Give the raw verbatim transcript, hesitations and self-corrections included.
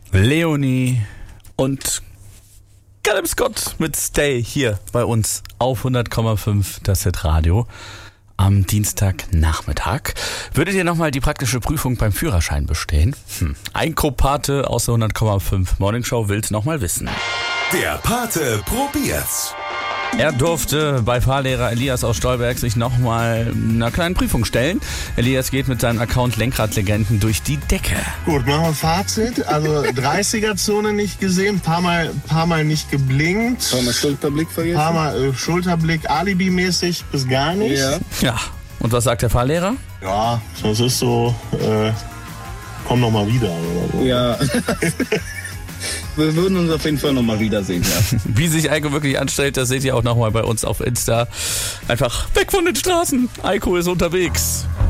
Leonie und Caleb Scott mit Stay hier bei uns auf hundert Komma fünf das Hitradio am Dienstagnachmittag. Würdet ihr nochmal die praktische Prüfung beim Führerschein bestehen? Hm. Ein Co-Pate aus der hundert Komma fünf Morningshow will's nochmal wissen. Der Pate probiert's. Er durfte bei Fahrlehrer Elias aus Stolberg sich nochmal einer kleinen Prüfung stellen. Elias geht mit seinem Account Lenkradlegenden durch die Decke. Gut, machen wir ein Fazit. Also dreißiger-Zone nicht gesehen, paar Mal, paar Mal nicht geblinkt. Paar Mal Schulterblick vergessen. Paar Mal äh, Schulterblick, Alibi-mäßig bis gar nicht. Ja. Ja, und was sagt der Fahrlehrer? Ja, das ist so, äh, komm noch mal wieder oder so. Ja. Wir würden uns auf jeden Fall nochmal wiedersehen, ja. Wie sich Eiko wirklich anstellt, das seht ihr auch nochmal bei uns auf Insta. Einfach weg von den Straßen. Eiko ist unterwegs.